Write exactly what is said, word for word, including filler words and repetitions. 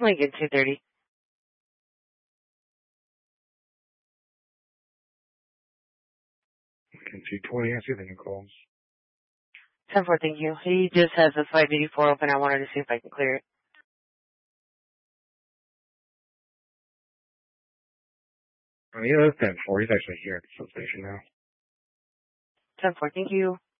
Like at two thirty. two twenty, I see the new calls. ten four, thank you. He just has a five eighty-four open. I wanted to see if I can clear it. Oh, yeah, that's ten four. He's actually here at the substation now. ten four, thank you.